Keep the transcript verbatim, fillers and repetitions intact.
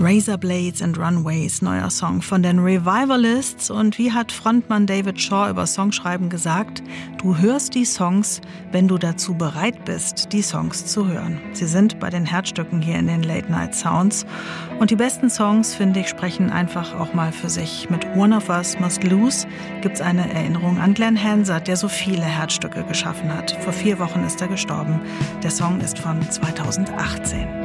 Razorblades and Runways, neuer Song von den Revivalists. Und wie hat Frontmann David Shaw über Songschreiben gesagt, du hörst die Songs, wenn du dazu bereit bist, die Songs zu hören. Sie sind bei den Herzstücken hier in den Late Night Sounds. Und die besten Songs, finde ich, sprechen einfach auch mal für sich. Mit One of Us Must Lose gibt es eine Erinnerung an Glenn Hansard, der so viele Herzstücke geschaffen hat. Vor vier Wochen ist er gestorben. Der Song ist von zweitausendachtzehn.